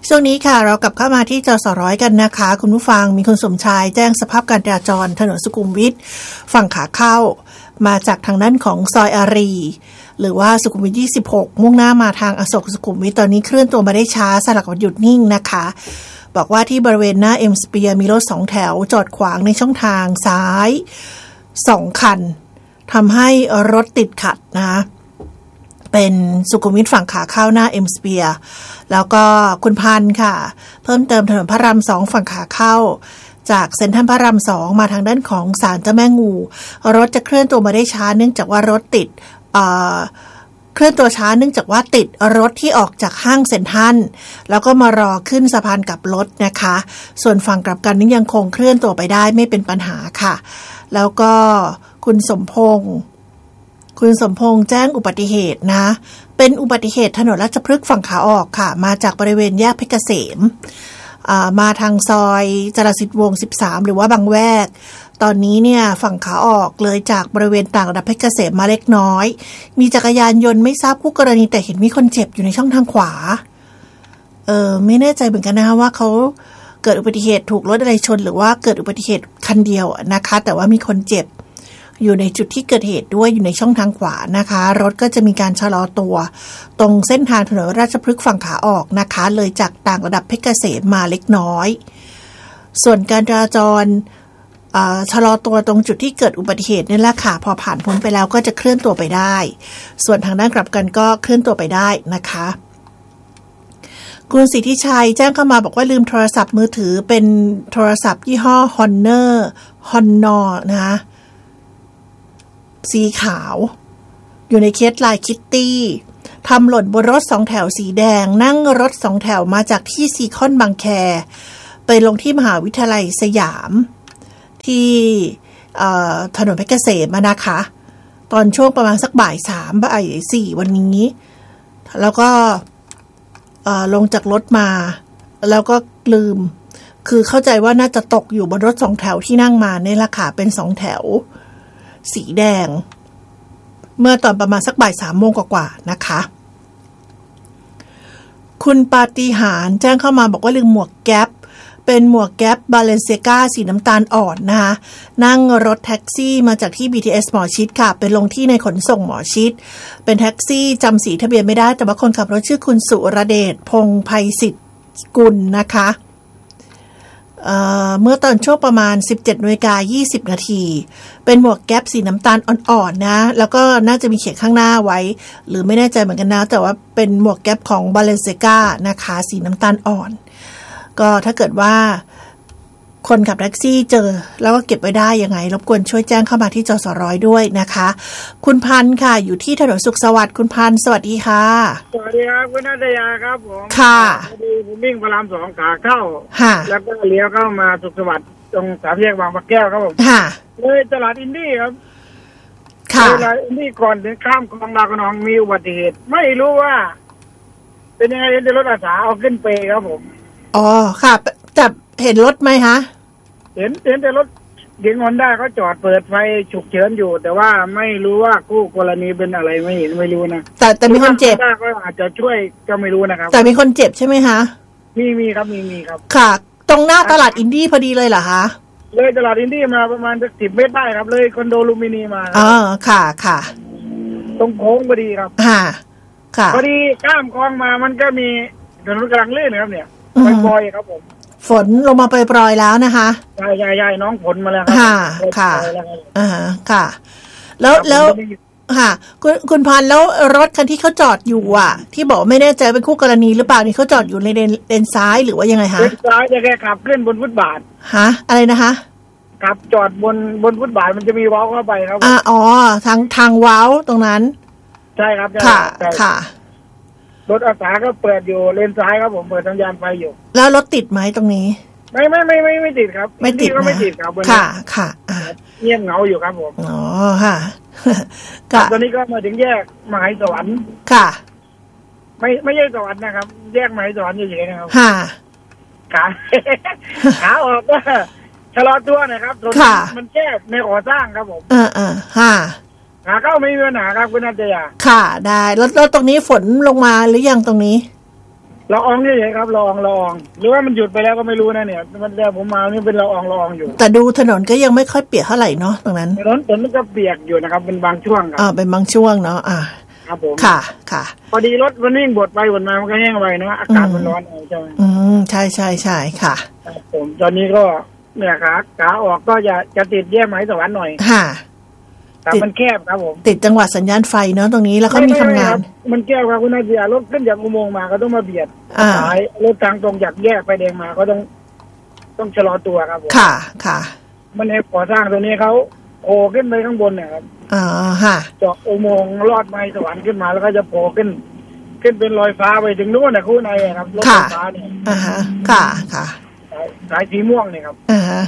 ช่วงนี้ค่ะเรากลับเข้ามาที่จสร้อยกันนะคะคุณผู้ฟังมีคุณสมชายแจ้งสภาพการจราจรถนนสุขุมวิทฝั่งขาเข้ามาจากทางด้านของซอยอารีหรือว่าสุขุมวิท26มุ่งหน้ามาทางอโศกสุขุมวิทตอนนี้เคลื่อนตัวมาได้ช้าสลับกับหยุดนิ่งนะคะบอกว่าที่บริเวณหน้าเอ็มสเปียร์มีรถ2แถวจอดขวางในช่องทางซ้าย2คันทำให้รถติดขัดนะคะเป็นสุขุมวิทฝั่งขาเข้าหน้าเอ็มสเปียร์แล้วก็คุณพันธ์ค่ะเพิ่มเติมถนนพระราม2ฝั่งขาเข้าจากเซ็นทรัลพระราม2มาทางด้านของศาลเจ้าแม่งูรถจะเคลื่อนตัวมาได้ช้าเนื่องจากว่ารถติดเคลื่อนตัวช้าเนื่องจากว่าติดรถที่ออกจากห้างเซ็นทรัลแล้วก็มารอขึ้นสะพานกลับรถนะคะส่วนฝั่งกลับกันนี้ยังคงเคลื่อนตัวไปได้ไม่เป็นปัญหาค่ะแล้วก็คุณสมพงษ์แจ้งอุบัติเหตุนะเป็นอุบัติเหตุถนนราชพฤกษ์ฝั่งขาออกค่ะมาจากบริเวณแยกเพชรเกษมมาทางซอยจรัญสิทธิ์วงศ์13หรือว่าบางแวกตอนนี้เนี่ยฝั่งขาออกเลยจากบริเวณต่างระดับเพชรเกษมมาเล็กน้อยมีจักรยานยนต์ไม่ทราบคู่กรณีแต่เห็นมีคนเจ็บอยู่ในช่องทางขวาไม่แน่ใจเหมือนกันนะคะว่าเขาเกิดอุบัติเหตุถูกรถอะไรชนหรือว่าเกิดอุบัติเหตุคันเดียวนะคะแต่ว่ามีคนเจ็บอยู่ในจุดที่เกิดเหตุด้วยอยู่ในช่องทางขวานะคะรถก็จะมีการชะลอตัวตรงเส้นทางถนนราชพฤกษ์ฝั่งขาออกนะคะเลยจากต่างระดับเพชรเกษมมาเล็กน้อยส่วนการจราจรชะลอตัวตรงจุดที่เกิดอุบัติเหตุนี่แหละค่ะพอผ่านพ้นไปแล้วก็จะเคลื่อนตัวไปได้ส่วนทางด้านกลับกันก็เคลื่อนตัวไปได้นะคะคุณสิทธิชัยแจ้งเข้ามาบอกว่าลืมโทรศัพท์มือถือเป็นโทรศัพท์ยี่ห้อ Honor นะคะสีขาวอยู่ในเคสลายคิตตี้ทำหล่นบนรถ2แถวสีแดงนั่งรถ2แถวมาจากที่ซีคอนบางแคไปลงที่มหาวิทยาลัยสยามที่ถนนเพชรเกษมนะคะตอนช่วงประมาณสักบ่าย3บ่าย4วันนี้แล้วก็ลงจากรถมาแล้วก็ลืมคือเข้าใจว่าน่าจะตกอยู่บนรถ2แถวที่นั่งมาในราคาเป็น2แถวสีแดงเมื่อตอนประมาณสักบ่าย3โมงกว่าๆนะคะคุณปาฏิหาริย์แจ้งเข้ามาบอกว่าลืมหมวกแก๊ปเป็นหมวกแก๊ปบาเลนเซียก้าสีน้ำตาลอ่อนนะคะนั่งรถแท็กซี่มาจากที่ BTS หมอชิดค่ะไปลงที่ในขนส่งหมอชิดเป็นแท็กซี่จำสีทะเบียนไม่ได้แต่ว่าคนขับรถชื่อคุณสุรเดชพงษ์ไพศิษฐ์กุลนะคะเมื่อตอนช่วงประมาณ 17:20 น.เป็นหมวกแก๊ปสีน้ำตาลอ่อนๆนะแล้วก็น่าจะมีเขียนข้างหน้าไว้หรือไม่แน่ใจเหมือนกันนะแต่ว่าเป็นหมวกแก๊ปของ Balenciaga นะคะสีน้ำตาลอ่อนก็ถ้าเกิดว่าคนขับแท็กซี่เจอแล้วก็เก็บไว้ได้ยังไงรบกวนช่วยแจ้งเข้ามาที่จสร้อยด้วยนะคะคุณพันธ์ค่ะอยู่ที่ถนนสุขสวัสดิ์คุณพันธ์สวัสดีค่ะสวัสดีครับคุณนัทยาครับผมค่ะผมวิ่งพระราม2ขาเข้าแล้วก็เลี้ยวเข้ามาสุขสวัสดิ์ตรงสามแยกบางปะแก้วครับผมเลยตลาดอินดี้ครับค่ะตลาดอินดี้ก่อนถึงข้ามคลองดาวขนองมีอุบัติเหตุไม่รู้ว่าเป็นยังไงเห็นรถอาสาเอาขึ้นเปครับผมอ๋อค่ะแต่เห็นรถไหมคะเห็นแต่รถเก๋งฮอนด้าเขาจอดเปิดไฟฉุกเฉินอยู่แต่ว่าไม่รู้ว่าคู่กรณีเป็นอะไรไม่รู้นะแต่มีคนเจ็บก็อาจจะช่วยก็ไม่รู้นะครับแต่มีคนเจ็บใช่ไหมคะมีครับมีครับค่ะตรงหน้าตลาดอินดี้พอดีเลยเหรอคะเลยตลาดอินดี้มาประมาณ10 เมตรได้ครับเลยคอนโดลูมินีมาค่ะตรงโค้งพอดีครับค่ะพอดีข้ามคลองมามันก็มีถนนกำลังลื่นนะครับเนี่ยปล่อยครับผมฝนลงมาปล่อยๆแล้วนะคะใช่น้องฝนมาแล้วค่ะค่ะแล้วค่ะคุณพันธ์แล้วรถคันที่เขาจอดอยู่ที่บอกไม่แน่ใจเป็นคู่กรณีหรือเปล่านี่เขาจอดอยู่ในเลนซ้ายหรือว่ายังไงคะเลนซ้ายจะแค่ขับขึ้นบนฟุตบาทอะไรนะคะขับจอดบนฟุตบาทมันจะมีเว้าเข้าไปครับอ๋อทางเว้าตรงนั้นใช่ครับค่ะรถอาสาก็เปิดอยู่เลนซ้ายครับผมเปิดสัญญาณไฟอยู่แล้วรถติดไหมตรงนี้ไม่ติดครับไม่ติดก็ไม่ติดครับค่ะเงียบเหงาอยู่ครับผมอ๋อค่ะตอนนี้ก็มาถึงแยกมหาสวรรค์ค่ะไม่ใช่สวรรค์นะครับแยกมหาสวรรค์เฉยๆนะครับขาออกก็ชะลอตัวนะครับมันแคบในก่อสร้างครับผมขาเข้าไม่มีปัญหาครับคุณนัทยาค่ะได้แล้วตรงนี้ฝนลงมาหรือยังตรงนี้ละอองนี่ไงครับละอองหรือว่ามันหยุดไปแล้วก็ไม่รู้นะเนี่ยมันแต่ผมมานี่เป็นละอองอยู่แต่ดูถนนก็ยังไม่ค่อยเปียกเท่าไหร่เนาะตรงนั้นถนนมันก็เปียกอยู่นะครับเป็นบางช่วงครับเป็นบางช่วงเนาะครับผมค่ะพอดีรถมันวิ่งบดไปบดมามันก็แห้งไวนะอากาศมันร้อนใช่ไหมใช่ค่ะผมตอนนี้ก็เนี่ยขาออกก็จะติดแยกไหมสวรรค์หน่อยค่ะแต่มันแคบครับผมติดจังหวัดสัญญาณไฟเนาะตรงนี้แล้วเขามีทำงานมันแคบครับคุณนาเดียรถขึ้นจากอุโมงค์มาก็ต้องมาเบียดสายรถทางตรงจากแยกไฟแดงมาก็ต้องชะลอตัวครับผมค่ะมันในก่อสร้างตรงนี้เขาโผล่ขึ้นไปข้างบนเนี่ยครับเจาะอุโมงค์ลอดไม้สวรรค์ขึ้นมาแล้วก็จะโผล่ขึ้นเป็นลอยฟ้าไปถึงนู้นนะคู่ในครับรถไฟฟ้าเนี่ยค่ะสายสีม่วงเนี่ยครับ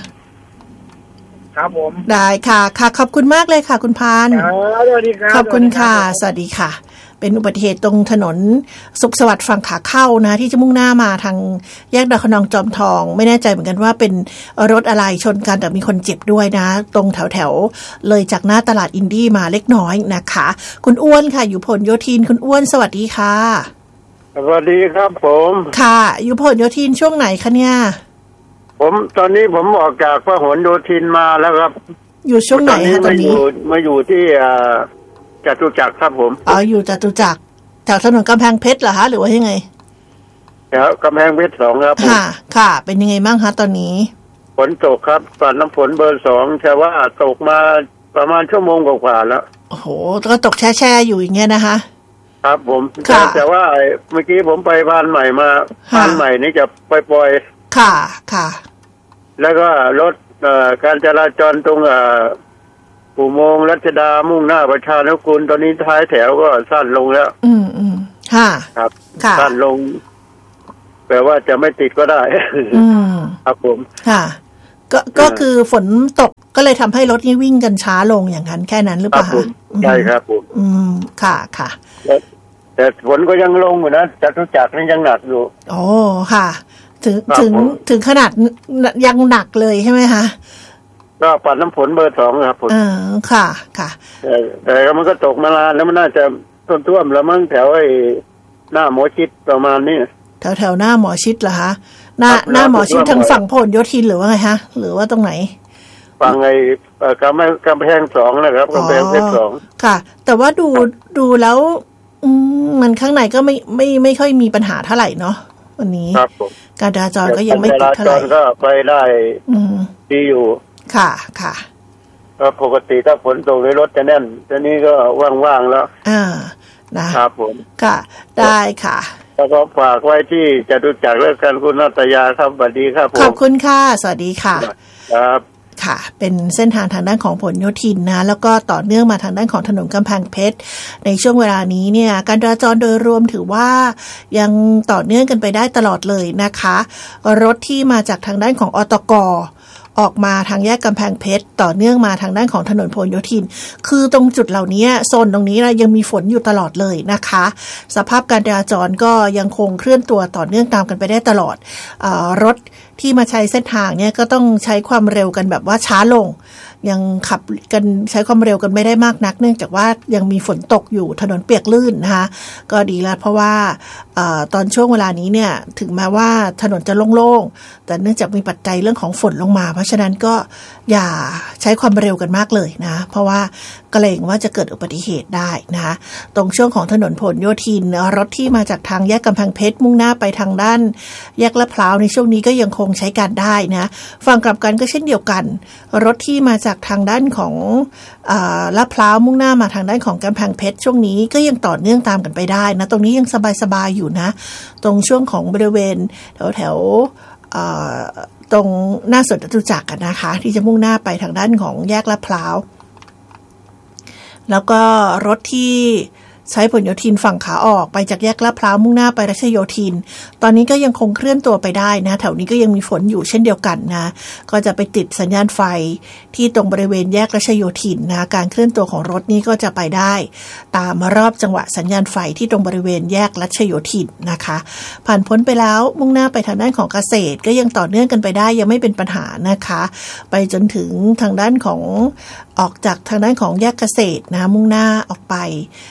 ครับผมได้ค่ะขอบคุณมากเลยค่ะคุณพานสวัสดีครับขอบคุณค่ะสวัสดีค่ะเป็นอุบัติเหตุตรงถนนสุขสวัสดิ์ฝั่งขาเข้านะที่จะมุ่งหน้ามาทางแยกดาวคะนองจอมทองไม่แน่ใจเหมือนกันว่าเป็นรถอะไรชนกันแต่มีคนเจ็บด้วยนะตรงแถวเลยจากหน้าตลาดอินดี้มาเล็กน้อยนะคะคุณอ้วนค่ะอยู่ผลโยธินคุณอ้วนสวัสดีค่ะสวัสดีครับผมค่ะอยู่ผลโยธินช่วงไหนคะเนี่ยตอนนี้ผมออกจากพหลโยธินมาแล้วครับอยู่ช่วงไหนคะตอนนี้มาอยู่ที่จตุจักรครับผมอยู่จตุจักรแถวถนนกำแพงเพชรเหรอคะหรือว่ายังไงแถวกำแพงเพชร2ครับค่ะเป็นยังไงบ้างคะตอนนี้ฝนตกครับตอนน้ำฝนเบอร์2แต่ว่าตกมาประมาณชั่วโมงกว่าๆแล้วโอ้โหก็ตกแช่อยู่อย่างเงี้ยนะคะครับผมแต่ว่าเมื่อกี้ผมไปพานใหม่มาพานใหม่นี่จะปล่อยค่ะแล้วก็รถการจราจรตรงอุโมงค์รัชดามุ่งหน้าประชานุกูลตอนนี้ท้ายแถวก็สั้นลงแล้วครับสั้นลงแปลว่าจะไม่ติดก็ได้ครับผมก็คือฝนตกก็เลยทำให้รถนี่วิ่งกันช้าลงอย่างนั้นแค่นั้นหรือเปล่าใช่ครับผมค่ะแต่ฝนก็ยังลงอยู่นะจตุจักรนี่ยังหนักอยู่โอ้ค่ะถึงขนาดยังหนักเลยใช่ไหมคะก็ปัดน้ำฝนเบอร์2ครับผมค่ะแต่มันก็ตกมานานแล้วมันน่าจะท่วมแล้วมั้งแถวหน้าหมอชิดประมาณนี้แถวหน้าหมอชิดเหรอคะหน้าหมอชิดทางฝั่งพหลโยธินหรือว่าไงฮะหรือว่าตรงไหนฝั่งกำแพง2นะครับกำแพงเพชร2 ค่ะแต่ว่าดูแล้วมันข้างในก็ไม่ค่อยมีปัญหาเท่าไหร่เนาะวันนี้การจราจรก็ยังไม่ติดเท่าไหร่ก็ไปได้ดีอยู่ค่ะก็ปกติถ้าฝนตกในรถจะแน่นตอนนี้ก็ว่างๆแล้วนะครับผมค่ะได้ค่ะแล้วก็ฝากไว้ที่จตุจักรแล้วกันคุณนัตยาครับสวัสดีครับขอบคุณค่ะสวัสดีค่ะครับค่ะเป็นเส้นทางด้านของผลโยธินนะแล้วก็ต่อเนื่องมาทางด้านของถนนกำแพงเพชรในช่วงเวลานี้เนี่ยการจราจรโดยรวมถือว่ายังต่อเนื่องกันไปได้ตลอดเลยนะคะรถที่มาจากทางด้านของอตก.ออกมาทางแยกกำแพงเพชรต่อเนื่องมาทางด้านของถนนพหลโยธินคือตรงจุดเหล่านี้โซนตรงนี้ยังมีฝนอยู่ตลอดเลยนะคะสภาพการจราจรก็ยังคงเคลื่อนตัวต่อเนื่องตามกันไปได้ตลอดรถที่มาใช้เส้นทางเนี่ยก็ต้องใช้ความเร็วกันแบบว่าช้าลงยังขับกันใช้ความเร็วกันไม่ได้มากนักเนื่องจากว่ายังมีฝนตกอยู่ถนนเปียกลื่นนะคะก็ดีแล้วเพราะว่าตอนช่วงเวลานี้เนี่ยถึงแม้ว่าถนนจะโล่งๆแต่เนื่องจากมีปัจจัยเรื่องของฝนลงมาเพราะฉะนั้นก็อย่าใช้ความเร็วกันมากเลยนะเพราะว่าเกรงว่าจะเกิดอุบัติเหตุได้นะคะตรงช่วงของถนนพหลโยธินรถที่มาจากทางแยกกำแพงเพชรมุ่งหน้าไปทางด้านแยกลาดพร้าวในช่วงนี้ก็ยังคงใช้การได้นะฝั่งกลับกันก็เช่นเดียวกันรถที่มาจากทางด้านของลาดพร้าวมุ่งหน้ามาทางด้านของกำแพงเพชรช่วงนี้ก็ยังต่อเนื่องตามกันไปได้นะตรงนี้ยังสบายๆอยู่นะตรงช่วงของบริเวณแถวตรงหน้าสวนจตุจักรนะคะที่จะมุ่งหน้าไปทางด้านของแยกลาดพร้าวแล้วก็รถที่ใช้ผลโยธินฝั่งขาออกไปจากแยกลาดพร้าวมุ่งหน้าไปรัชโยธินตอนนี้ก็ยังคงเคลื่อนตัวไปได้นะแถวนี้ก็ยังมีฝนอยู่เช่นเดียวกันนะก็จะไปติดสัญญาณไฟที่ตรงบริเวณแยกรัชโยธินนะการเคลื่อนตัวของรถนี้ก็จะไปได้ตามรอบจังหวะสัญญาณไฟที่ตรงบริเวณแยกรัชโยธินนะคะผ่านพ้นไปแล้วมุ่งหน้าไปทางด้านของเกษตรก็ยังต่อเนื่องกันไปได้ยังไม่เป็นปัญหานะคะไปจนถึงทางด้านของออกจากทางด้านของแยกเกษตรนะมุ่งหน้าออกไปทางด้าน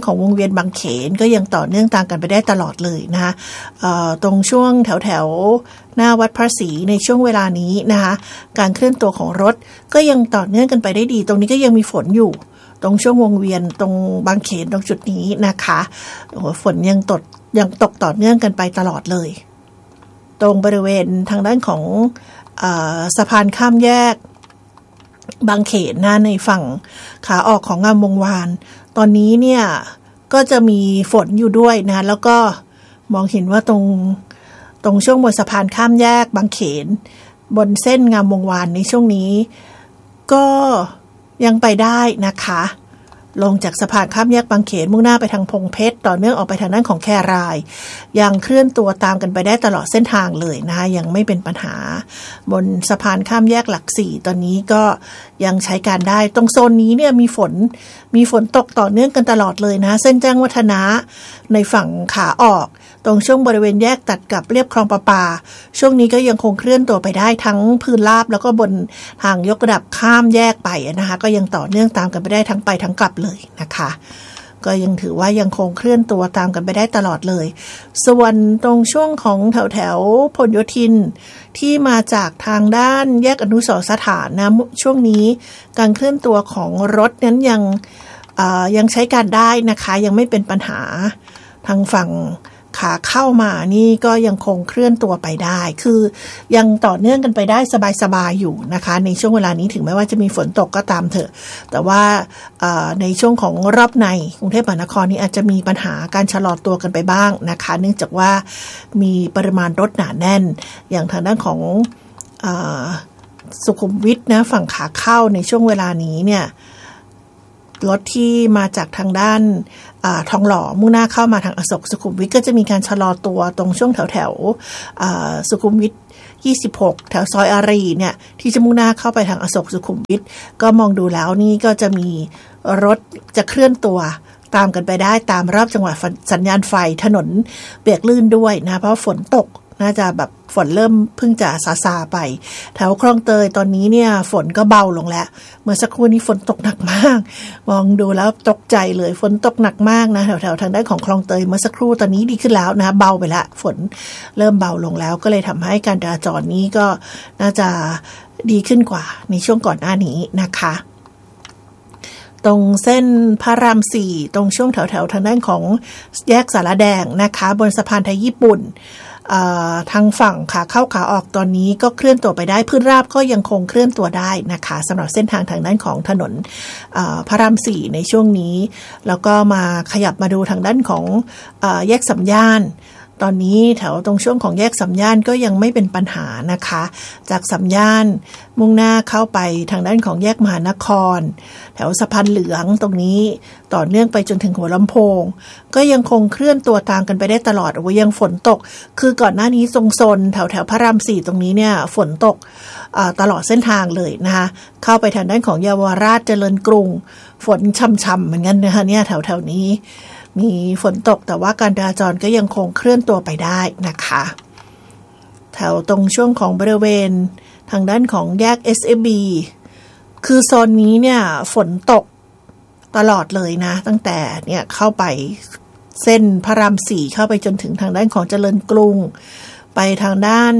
ของวงเวียนบางเขนก็ยังต่อเนื่องตามกันไปได้ตลอดเลยนะคะตรงช่วงแถวหน้าวัดพระศรีในช่วงเวลานี้นะคะการเคลื่อนตัวของรถก็ยังต่อเนื่องกันไปได้ดีตรงนี้ก็ยังมีฝนอยู่ตรงช่วงวงเวียนตรงบางเขนตรงจุดนี้นะคะฝนยังตกต่อเนื่องกันไปตลอดเลยตรงบริเวณทางด้านของสะพานข้ามแยกบางเขนนะในฝั่งขาออกของงามวงวานตอนนี้เนี่ยก็จะมีฝนอยู่ด้วยนะแล้วก็มองเห็นว่าตรงช่วงบนสะพานข้ามแยกบางเขนบนเส้นงามวงวานในช่วงนี้ก็ยังไปได้นะคะลงจากสะพานข้ามแยกบางเขนมุ่งหน้าไปทางพงเพชรต่อเนื่องออกไปทางด้านของแครายยังเคลื่อนตัวตามกันไปได้ตลอดเส้นทางเลยนะคะยังไม่เป็นปัญหาบนสะพานข้ามแยกหลัก4ตอนนี้ก็ยังใช้การได้ตรงโซนนี้เนี่ยมีฝนตกต่อเนื่องกันตลอดเลยนะเส้นแจ้งวัฒนะในฝั่งขาออกตรงช่วงบริเวณแยกตัดกับเรียบคลองประปาช่วงนี้ก็ยังคงเคลื่อนตัวไปได้ทั้งพื้นราบแล้วก็บนทางยกระดับข้ามแยกไปนะคะก็ยังต่อเนื่องตามกันไปได้ทั้งไปทั้งกลับเลยนะคะก็ยังถือว่ายังคงเคลื่อนตัวตามกันไปได้ตลอดเลยส่วนตรงช่วงของแถวพหลโยธินที่มาจากทางด้านแยกอนุสรณ์สถานนะช่วงนี้การเคลื่อนตัวของรถนั้นยังใช้การได้นะคะยังไม่เป็นปัญหาทางฝั่งขาเข้ามานี่ก็ยังคงเคลื่อนตัวไปได้คือยังต่อเนื่องกันไปได้สบายๆอยู่นะคะในช่วงเวลานี้ถึงแม้ว่าจะมีฝนตกก็ตามเถอะแต่ว่าในช่วงของรอบในกรุงเทพมหานครนี้อาจจะมีปัญหาการชะลอตัวกันไปบ้างนะคะเนื่องจากว่ามีปริมาณรถหนาแน่นอย่างทางด้านของสุขุมวิทนะฝั่งขาเข้าในช่วงเวลานี้เนี่ยรถที่มาจากทางด้านทองหล่อมุ่งหน้าเข้ามาทางอโศกสุขุมวิทก็จะมีการชะลอตัวตรงช่วงแถวสุขุมวิท26แถวซอยอารีเนี่ยที่จะมุ่งหน้าเข้าไปทางอโศกสุขุมวิทก็มองดูแล้วนี่ก็จะมีรถจะเคลื่อนตัวตามกันไปได้ตามรอบจังหวะสัญญาณไฟถนนเปียกลื่นด้วยนะเพราะฝนตกน่าจะแบบฝนเริ่มเพิ่งจะซาๆไปแถวคลองเตยตอนนี้เนี่ยฝนก็เบาลงแล้วเมื่อสักครู่นี้ฝนตกหนักมากมองดูแล้วตกใจเลยฝนตกหนักมากนะแถวทางด้านของคลองเตยเมื่อสักครู่ตอนนี้ดีขึ้นแล้วนะเบาไปละฝนเริ่มเบาลงแล้วก็เลยทำให้การจราจรนี้ก็น่าจะดีขึ้นกว่าในช่วงก่อนหน้านี้นะคะตรงเส้นพระราม4ตรงช่วงแถวทางด้านของแยกสารแดงนะคะบนสะพานไทยญี่ปุ่นทางฝั่งขาเข้าขาออกตอนนี้ก็เคลื่อนตัวไปได้พื้นราบก็ยังคงเคลื่อนตัวได้นะคะสำหรับเส้นทางด้านของถนนพระราม4ในช่วงนี้แล้วก็มาขยับมาดูทางด้านของแยกสัมย่านตอนนี้แถวตรงช่วงของแยกสัมย่านก็ยังไม่เป็นปัญหานะคะจากสัมย่านมุ่งหน้าเข้าไปทางด้านของแยกมหานครแถวสะพานเหลืองตรงนี้ต่อเนื่องไปจนถึงหัวลำโพงก็ยังคงเคลื่อนตัวตามกันไปได้ตลอดยังฝนตกคือก่อนหน้านี้ทรงโซนแถวพระราม4ตรงนี้เนี่ยฝนตกตลอดเส้นทางเลยนะคะเข้าไปทางด้านของเยาวราชเจริญกรุงฝนช่ำๆเหมือนกันนะคะเนี่ยแถวนี้มีฝนตกแต่ว่าการจราจรก็ยังคงเคลื่อนตัวไปได้นะคะแถวตรงช่วงของบริเวณทางด้านของแยก SAB คือโซนนี้เนี่ยฝนตกตลอดเลยนะตั้งแต่เนี่ยเข้าไปเส้นพระราม4เข้าไปจนถึงทางด้านของเจริญกรุงไปทางด้าน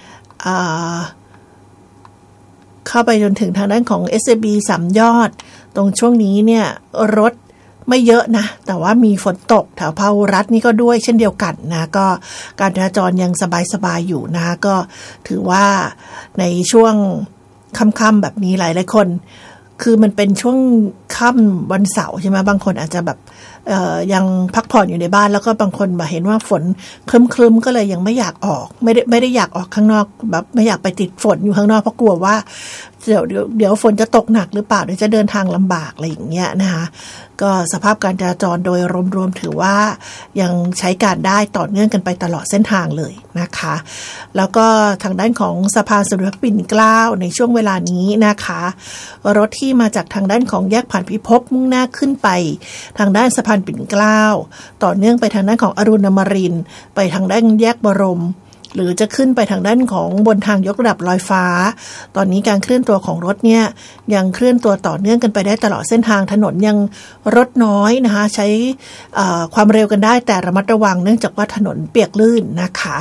เข้าไปจนถึงทางด้านของ SAB 3 ยอดตรงช่วงนี้เนี่ยรถไม่เยอะนะแต่ว่ามีฝนตกแถวพหุรัตน์นี่ก็ด้วยเช่นเดียวกันนะก็การจราจรยังสบายๆอยู่นะก็ถือว่าในช่วงค่ำๆแบบนี้หลายคนคือมันเป็นช่วงค่ำวันเสาร์ใช่ไหมบางคนอาจจะแบบยังพักผ่อนอยู่ในบ้านแล้วก็บางคนมาเห็นว่าฝนครึ้มๆก็เลยยังไม่อยากออกไม่ได้อยากออกข้างนอกแบบไม่อยากไปติดฝนอยู่ข้างนอกเพราะกลัวว่าเดี๋ยวฝนจะตกหนักหรือเปล่าเดี๋ยวจะเดินทางลำบากอะไรอย่างเงี้ยนะคะก็สภาพการจราจรโดยรวมๆถือว่ายังใช้การได้ต่อเนื่องกันไปตลอดเส้นทางเลยนะคะแล้วก็ทางด้านของสะพานสมเด็จพระปิ่นเกล้าในช่วงเวลานี้นะคะรถที่มาจากทางด้านของแยกผ่านพิภพมุ่งหน้าขึ้นไปทางด้านสะพานปิ่นเกล้าต่อเนื่องไปทางด้านของอรุณอมรินทร์ไปทางด้านแยกบรมหรือจะขึ้นไปทางด้านของบนทางยกระดับลอยฟ้าตอนนี้การเคลื่อนตัวของรถเนี่ยยังเคลื่อนตัวต่อเนื่องกันไปได้ตลอดเส้นทางถนนยังรถน้อยนะคะใช้ความเร็วกันได้แต่ระมัดระวังเนื่องจากว่าถนนเปียกลื่นนะคะ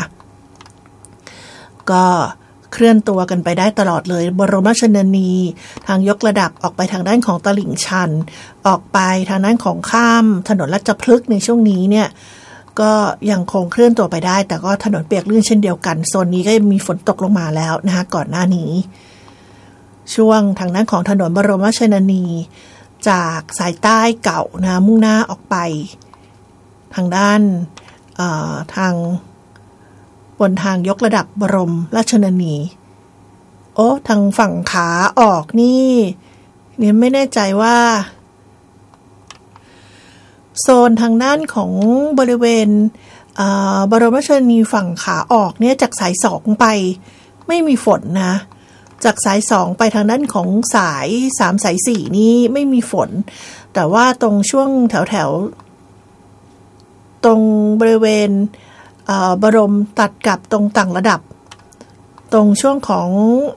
ก็เคลื่อนตัวกันไปได้ตลอดเลยบรมราชชนนีทางยกระดับออกไปทางด้านของตลิ่งชันออกไปทางด้านของข้ามถนนราชพฤกษ์ในช่วงนี้เนี่ยก็ยังคงเคลื่อนตัวไปได้แต่ก็ถนนเปียกลื่นเช่นเดียวกันโซนนี้ก็มีฝนตกลงมาแล้วนะคะก่อนหน้านี้ช่วงทางด้านของถนนบรมราชชนนีจากสายใต้เก่านะมุ่งหน้าออกไปทางด้านทางบนทางยกระดับบรมราชชนนีทางฝั่งขาออกนี่เนี่ยไม่แน่ใจว่าโซนทางด้านของบริเวณบรมราชชนนีฝั่งขาออกเนี่ยจากสาย2ไปไม่มีฝนนะจากสาย2ไปทางด้านของสาย3สาย4นี่ไม่มีฝนแต่ว่าตรงช่วงแถวตรงบริเวณบรมตัดกับตรงต่างระดับตรงช่วงของ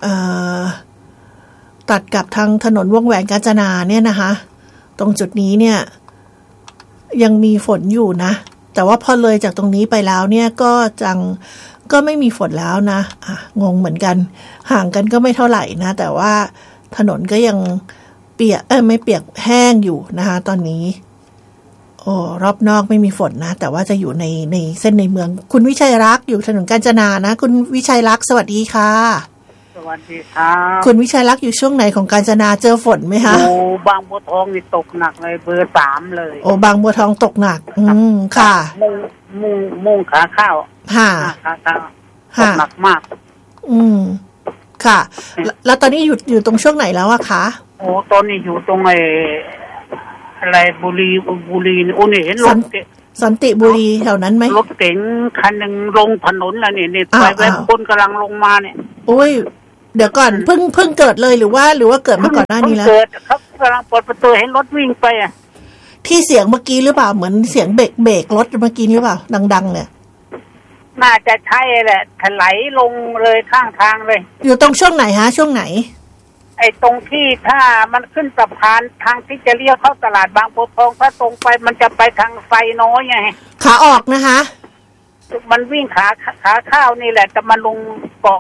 ตัดกับทางถนนวงแหวนกาญจนาเนี่ยนะคะตรงจุดนี้เนี่ยยังมีฝนอยู่นะแต่ว่าพอเลยจากตรงนี้ไปแล้วเนี่ยก็ไม่มีฝนแล้วนะงงเหมือนกันห่างกันก็ไม่เท่าไหร่นะแต่ว่าถนนก็ยังเปียกไม่เปียกแห้งอยู่นะคะตอนนี้รอบนอกไม่มีฝนนะแต่ว่าจะอยู่ในเส้นในเมืองคุณวิชัยรักษ์อยู่ถนนกาญจนานะคุณวิชัยรักษ์สวัสดีค่ะสวัสดีครับคุณวิชัยรักษ์อยู่ช่วงไหนของกาญจนาเจอฝนไหมคะบางบัวทองนี่ตกหนักเลยเบอร์3เลยบางบัวทองตกหนักค่ะมุ่งขาข้าวค่ะขาข้าวตกหนักมากค่ะแล้วตอนนี้อยู่ตรงช่วงไหนแล้วอะคะตอนนี้อยู่ตรงอะไรบุรีนี่เห็นรถสันติบุรีแถวนั้นไหมรถเก๋งคันหนึ่งลงถนนแล้วเนี่ยไปแบบคนกำลังลงมาเนี่ยเดี๋ยวก่อนเพิ่งเกิดเลยหรือว่าเกิดมาก่อนหน้านี้แล้วเกิดครับกำลังเปิดประตูเห็นรถวิ่งไปที่เสียงเมื่อกี้หรือเปล่าเหมือนเสียงเบรกรถเมื่อกี้หรือเปล่าดังๆเนี่ยน่าจะใช่แหละถลายลงเลยข้างทางเลยอยู่ตรงช่วงไหนฮะช่วงไหนตรงที่ถ้ามันขึ้นสะพานทางที่จะเลี้ยวเข้าตลาดบางบัวทองถ้าตรงไปมันจะไปทางไซน้อยไงขาออกนะคะมันวิ่งขาข้าวนี่แหละจะมาลงเกาะ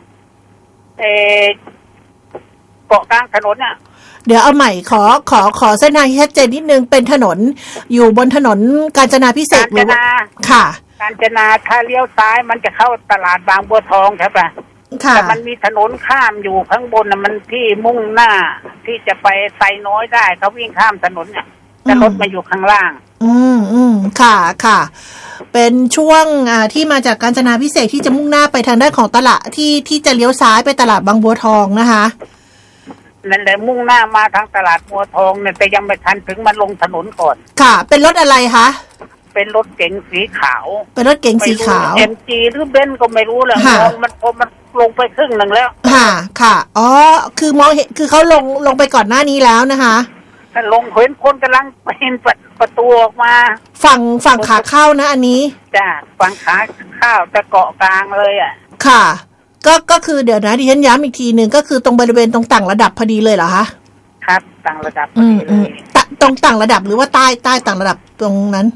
กลางถนนเนี่ยเดี๋ยวเอาใหม่ขอเส้นทางที่ชัดเจนนิดนึงเป็นถนนอยู่บนถนนกาญจนาพิเศษหรือค่ะกาญจนาถ้าเลี้ยวซ้ายมันจะเข้าตลาดบางบัวทองใช่ปะแต่มันมีถนนข้ามอยู่ข้างบนน่ะมันที่มุ่งหน้าที่จะไปไซน้อยได้เขาวิ่งข้ามถนนเนี่ยแต่รถมาอยู่ข้างล่างค่ะเป็นช่วงที่มาจากกาญจนาพิเศษที่จะมุ่งหน้าไปทางด้านของตลาดที่จะเลี้ยวซ้ายไปตลาดบางบัวทองนะคะนั่นแหละมุ่งหน้ามาทางตลาดบัวทองเนี่ยแต่ยังไม่ทันถึงมันลงถนนก่อนค่ะเป็นรถอะไรคะเป็นรถเก๋งสีขาวเป็นรถเก๋งสีขาว MG หรือเบนซ์ก็ไม่รู้แหละมันลงไปครึ่งนึงแล้วค่ะคือมองเห็นคือเขาลงไปก่อนหน้านี้แล้วนะคะถ้าลงเห็นคนกำลังเห็นประตูออกมาฝั่งขาเข้านะอันนี้จ้ะฝั่งขาเข้าจะเกาะกลางเลยค่ะก็คือเดี๋ยวนะดิฉันย้ำอีกทีนึงก็คือตรงบริเวณตรงต่างระดับพอดีเลยเหรอคะครับต่างระดับพอดีเลยตรงต่างระดับหรือว่าใต้ต่างระดับตรงนั้น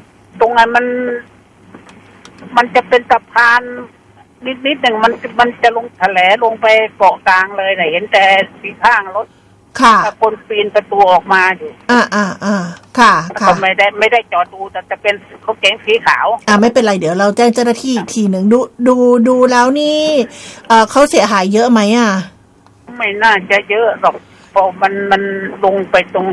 มันจะเป็นสะพานนิดหนึ่งมันจะลงแถลลงไปเกาะกลางเลยเห็นแต่สีข้างรถค่ะคนปีนประตูออกมาอยู่ค่ะก็ไม่ได้จอดดูแต่จะเป็นเขาเก๋งสีขาวไม่เป็นไรเดี๋ยวเราแจ้งเจ้าหน้าที่อีกทีหนึ่งดูแล้วนี่เขาเสียหายเยอะไหมไม่น่าจะเยอะหรอกเพราะมันลงไปตรง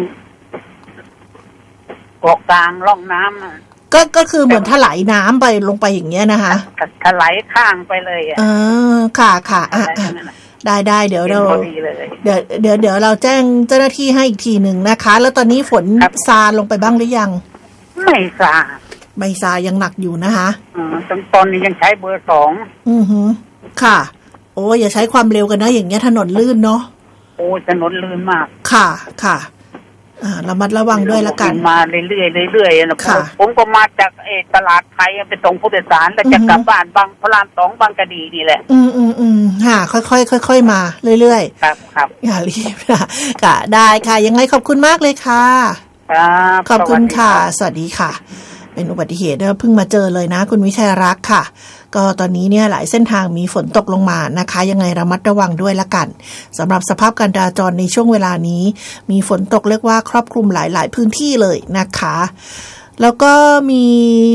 เกาะกลางร่องน้ำก็คือเหมือนถลายน้ำไปลงไปอย่างเงี้ยนะคะถลายข้างไปเลยค่ะได้เดี๋ยวเราเดี๋ยวเราแจ้งเจ้าหน้าที่ให้อีกทีหนึ่งนะคะแล้วตอนนี้ฝนซาลงไปบ้างหรือยังไม่ซายังหนักอยู่นะคะตอนนี้ยังใช้เบอร์2 ค่ะอย่าใช้ความเร็วกันนะอย่างเงี้ยถนนลื่นเนาะถนนลื่นมากค่ะระมัดระวังด้วยละกันมาเรื่อยๆนะผมก็มาจากตลาดไทยไปส่งผู้โดยสารแล้วจะกลับบ้านบางพระราม2บางกะดีนี่แหละค่ะค่อยๆมาเรื่อยๆครับอย่ารีบค่ะได้ค่ะยังไงขอบคุณมากเลยค่ะขอบคุณค่ะสวัสดีค่ะเป็นอุบัติเหตุเพิ่งมาเจอเลยนะคุณวิชัยรักษ์ค่ะก็ตอนนี้เนี่ยหลายเส้นทางมีฝนตกลงมานะคะยังไงระมัดระวังด้วยละกันสำหรับสภาพการจราจรในช่วงเวลานี้มีฝนตกเรียกว่าครอบคลุมหลายๆพื้นที่เลยนะคะแล้วก็มี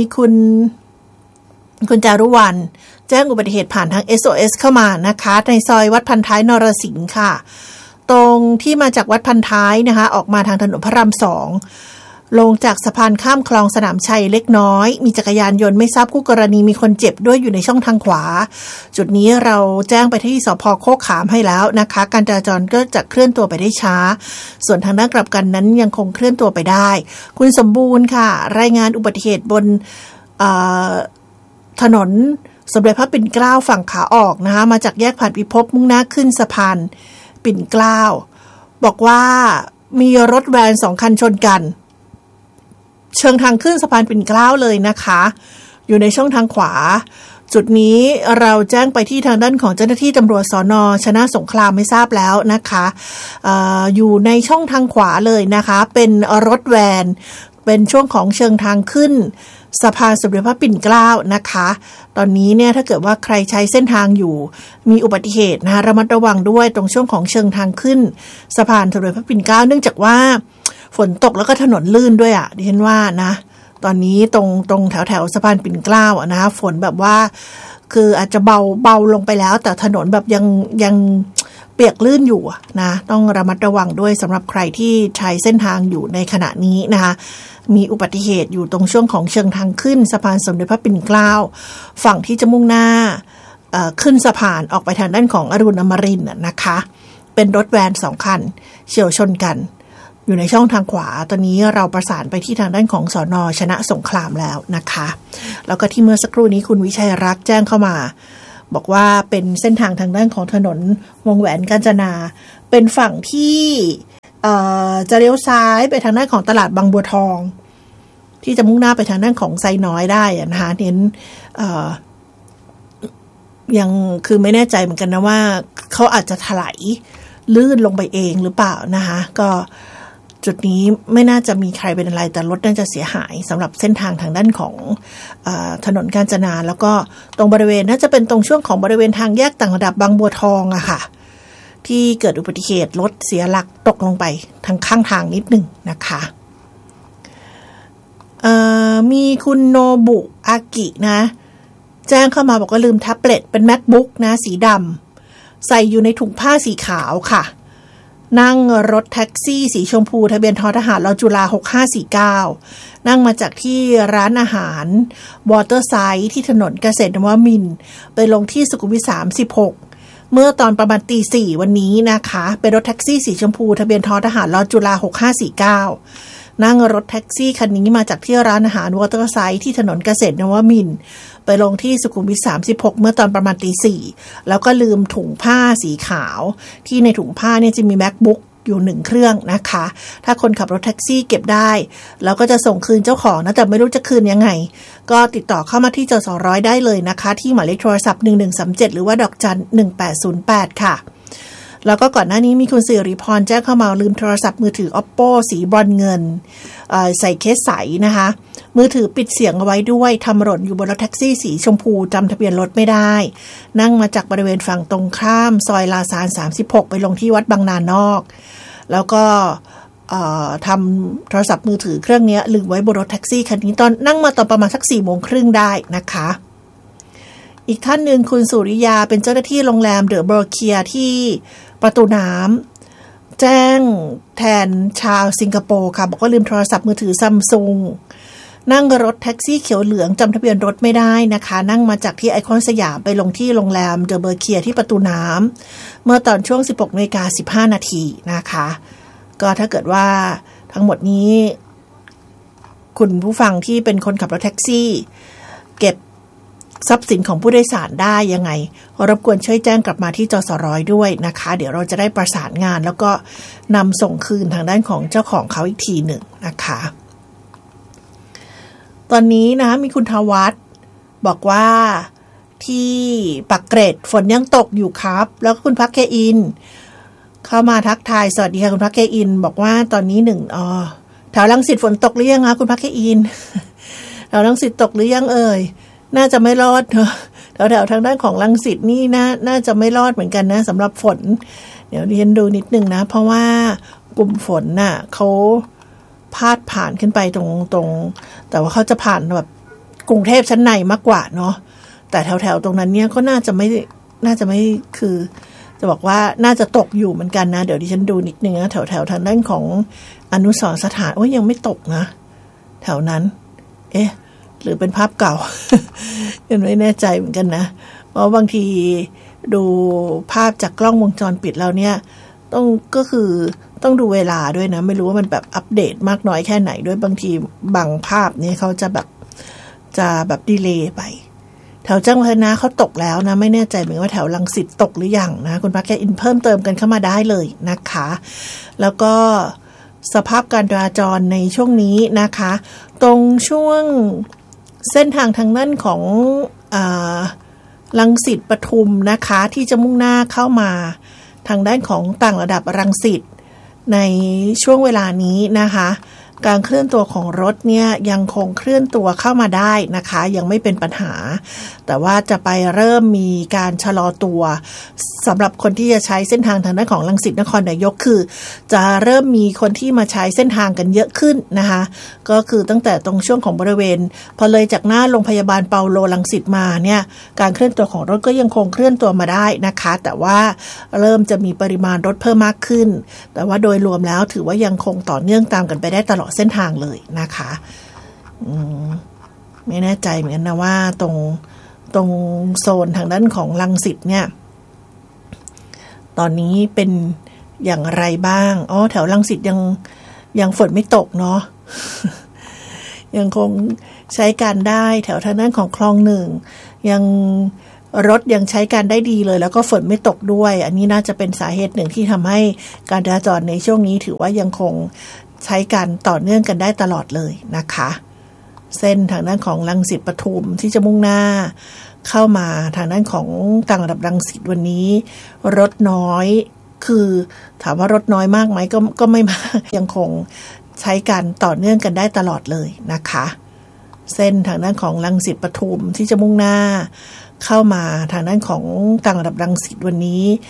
คุณจารุวรรณแจ้งอุบัติเหตุผ่านทาง SOS เข้ามานะคะในซอยวัดพันท้ายนรสิงห์ค่ะตรงที่มาจากวัดพันท้ายนะคะออกมาทางถนนพระราม2ลงจากสะพานข้ามคลองสนามชัยเล็กน้อยมีจักรยานยนต์ไม่ทราบคู่กรณีมีคนเจ็บด้วยอยู่ในช่องทางขวาจุดนี้เราแจ้งไปที่สภ.โคกขามให้แล้วนะคะการจราจรก็จะเคลื่อนตัวไปได้ช้าส่วนทางด้านกลับกันนั้นยังคงเคลื่อนตัวไปได้คุณสมบูรณ์ค่ะรายงานอุบัติเหตุบนถนนสมเด็จพระปิ่นเกล้าฝั่งขาออกนะคะมาจากแยกผ่านพิภพมุ่งหน้าขึ้นสะพานปิ่นเกล้าบอกว่ามีรถแวน2คันชนกันเชิงทางขึ้นสะพานปิ่นเกล้าเลยนะคะอยู่ในช่องทางขวาจุดนี้เราแจ้งไปที่ทางด้านของเจ้าหน้าที่ตำรวจสน.ชนะสงครามไม่ทราบแล้วนะคะอยู่ในช่องทางขวาเลยนะคะเป็นรถแวนเป็นช่วงของเชิงทางขึ้นสะพานสมเด็จพระปิ่นเกล้านะคะตอนนี้เนี่ยถ้าเกิดว่าใครใช้เส้นทางอยู่มีอุบัติเหตุนะคะระมัดระวังด้วยตรงช่วงของเชิงทางขึ้นสะพานสมเด็จพระปิ่นเกล้าเนื่องจากว่าฝนตกแล้วก็ถนนลื่นด้วยดิฉันว่านะตอนนี้ตรงแถวสะพานปิ่นเกล้านะฝนแบบว่าคืออาจจะเบาลงไปแล้วแต่ถนนแบบยังเปียกลื่นอยู่นะต้องระมัดระวังด้วยสำหรับใครที่ใช้เส้นทางอยู่ในขณะนี้นะคะมีอุบัติเหตุอยู่ตรงช่วงของเชิงทางขึ้นสะพานสมเด็จพระปิ่นเกล้าฝั่งที่จะมุ่งหน้าขึ้นสะพานออกไปทางด้านของอรุณอมรินทร์นะคะเป็นรถแวน2คันเฉี่ยวชนกันอยู่ในช่องทางขวาตอนนี้เราประสานไปที่ทางด้านของสน.ชนะสงครามแล้วนะคะแล้วก็ที่เมื่อสักครู่นี้คุณวิชัยรักษ์แจ้งเข้ามาบอกว่าเป็นเส้นทางทางด้านของถนนวงแหวนกาญจนาเป็นฝั่งที่จะเลี้ยวซ้ายไปทางด้านของตลาดบางบัวทองที่จะมุ่งหน้าไปทางด้านของไซน้อยได้นะคะเน้นยังคือไม่แน่ใจเหมือนกันนะว่าเขาอาจจะถลายลื่นลงไปเองหรือเปล่านะคะก็จุดนี้ไม่น่าจะมีใครเป็นอะไรแต่รถน่าจะเสียหายสำหรับเส้นทางทางด้านของถนนกาญจนาแล้วก็ตรงบริเวณน่าจะเป็นตรงช่วงของบริเวณทางแยกต่างระดับบางบัวทองอะค่ะที่เกิดอุบัติเหตุรถเสียหลักตกลงไปทางข้างทางนิดหนึ่งนะคะมีคุณโนบุอากินะแจ้งเข้ามาบอกว่าลืมแท็บเล็ตเป็น MacBook นะสีดำใส่อยู่ในถุงผ้าสีขาวค่ะนั่งรถแท็กซี่สีชมพูทะเบียนททหารรจุฬา6549นั่งมาจากที่ร้านอาหารวอเตอร์ไซด์ที่ถนนเกษตรนวมินทร์ไปลงที่สุขุมวิท36เมื่อตอนประมาณ 4:00 วันนี้นะคะเป็นรถแท็กซี่สีชมพูทะเบียนททหารรจุฬา6549นั่งรถแท็กซี่คันนี้มาจากที่ร้านอาหารวอเตอร์ไซด์ที่ถนนเกษตรนวมินทร์ไปลงที่สุขุมวิท36เมื่อตอนประมาณ 4:00 แล้วก็ลืมถุงผ้าสีขาวที่ในถุงผ้าเนี่ยจะมี MacBook อยู่1เครื่องนะคะถ้าคนขับรถแท็กซี่เก็บได้แล้วก็จะส่งคืนเจ้าของนะแต่ไม่รู้จะคืนยังไงก็ติดต่อเข้ามาที่จสร้อยได้เลยนะคะที่หมายเลขโทรศัพท์1137หรือว่าดอกจัน1808ค่ะแล้วก็ก่อนหน้านี้มีคุณสิริพรแจ้งเข้ามาลืมโทรศัพท์มือถือ Oppo สีบรอนเงินใส่เคสใสนะคะมือถือปิดเสียงเอาไว้ด้วยทำหล่นอยู่บนรถแท็กซี่สีชมพูจำทะเบียนรถไม่ได้นั่งมาจากบริเวณฝั่งตรงข้ามซอยลาซาน36ไปลงที่วัดบางนานอกแล้วก็ทำโทรศัพท์มือถือเครื่องนี้ลืมไว้บนรถแท็กซี่คันนี้ตอนนั่งมาตอนประมาณสัก 4:30 ได้นะคะอีกท่านหนึ่งคุณสุริยาเป็นเจ้าหน้าที่โรงแรมเดอะบรอเคียที่ประตูน้ำแจ้งแทนชาวสิงคโปร์ค่ะบอกว่าลืมโทรศัพท์มือถือซัมซุงนั่งรถแท็กซี่เขียวเหลืองจำทะเบียนรถไม่ได้นะคะนั่งมาจากที่ไอคอนสยามไปลงที่โรงแรมเดอะบรอเคียที่ประตูน้ำเมื่อตอนช่วง 16:15 นาทีนะคะก็ถ้าเกิดว่าทั้งหมดนี้คุณผู้ฟังที่เป็นคนขับรถแท็กซี่เก็บทรัพย์สินของผู้โดยสารได้ยังไงรบกวนช่วยแจ้งกลับมาที่จสร้อยด้วยนะคะเดี๋ยวเราจะได้ประสานงานแล้วก็นำส่งคืนทางด้านของเจ้าของเขาอีกทีหนึ่งนะคะตอนนี้นะมีคุณทวัฒน์บอกว่าที่ปักเกร็ดฝนยังตกอยู่ครับแล้วก็คุณพักเคอินเข้ามาทักทายสวัสดีค่ะคุณพักเคอินบอกว่าตอนนี้แถวรังสิตฝนตกหรือยังคะคุณพักเคอินแถวรังสิตตกหรือยังเอ่ยน่าจะไม่รอดเนอะแถวทางด้านของรังสิตนี่น่าจะไม่รอดเหมือนกันนะสำหรับฝนเดี๋ยวเรียนดูนิดนึงนะเพราะว่ากลุ่มฝนน่ะเขาพาดผ่านขึ้นไปตรงแต่ว่าเขาจะผ่านแบบกรุงเทพชั้นในมากกว่าเนาะแต่แถวตรงนั้นเนี่ยก็น่าจะไม่คือจะบอกว่าน่าจะตกอยู่เหมือนกันนะเดี๋ยวดิฉันดูนิดนึงนะแถวทางด้านของอนุสรณ์สถานยังไม่ตกนะแถวนั้นหรือเป็นภาพเก่า ยังไม่แน่ใจเหมือนกันนะเพราะบางทีดูภาพจากกล้องวงจรปิดแล้วเนี่ยต้องดูเวลาด้วยนะไม่รู้ว่ามันแบบอัปเดตมากน้อยแค่ไหนด้วยบางทีบางภาพนี่เขาจะแบบดีเลย์ไปแถวจังหวัดนะเขาตกแล้วนะไม่แน่ใจเหมือนว่าแถวรังสิตตกหรือยังนะคุณพักแกอินเพิ่มเติมกันเข้ามาได้เลยนะคะแล้วก็สภาพการจราจรในช่วงนี้นะคะตรงช่วงเส้นทางทางด้านของรังสิตปทุมนะคะที่จะมุ่งหน้าเข้ามาทางด้านของต่างระดับรังสิตในช่วงเวลานี้นะคะการเคลื่อนตัวของรถเนี่ยยังคงเคลื่อนตัวเข้ามาได้นะคะยังไม่เป็นปัญหาแต่ว่าจะไปเริ่มมีการชะลอตัวสำหรับคนที่จะใช้เส้นทางทางด้านของรังสิตนครนายกคือจะเริ่มมีคนที่มาใช้เส้นทางกันเยอะขึ้นนะคะก็คือตั้งแต่ตรงช่วงของบริเวณพอเลยจากหน้าโรงพยาบาลเปาโลรังสิตมาเนี่ยการเคลื่อนตัวของรถก็ยังคงเคลื่อนตัวมาได้นะคะแต่ว่าเริ่มจะมีปริมาณรถเพิ่มมากขึ้นแต่ว่าโดยรวมแล้วถือว่ายังคงต่อเนื่องตามกันไปได้ตลอดเส้นทางเลยนะคะไม่แน่ใจเหมือนกันนะว่าตรงโซนทางด้านของรังสิตเนี่ยตอนนี้เป็นอย่างไรบ้างแถวรังสิตยังฝนไม่ตกเนาะ ยังคงใช้การได้แถวทางด้านของคลองหนึ่งยังรถยังใช้การได้ดีเลยแล้วก็ฝนไม่ตกด้วยอันนี้น่าจะเป็นสาเหตุหนึ่งที่ทำให้การจราจรในช่วงนี้ถือว่ายังคงใช้การต่อเนื่องกันได้ตลอดเลยนะคะเส้นทางด้านของรังสิตปทุมที่จะมุ่งหน้าเข้ามาทางด้านของต่างระดับรังสิตวันนี้รถน้อยคือถามว่ารถน้อยมากไหมก็ไม่มากยังคงใช้การต่อเนื่องกันได้ตลอดเลยนะคะเส้นทางด้านของรังสิตปทุมที่จะมุ่งหน้าเข้ามาทางด้านของต่างระดับรังสิตวันนี้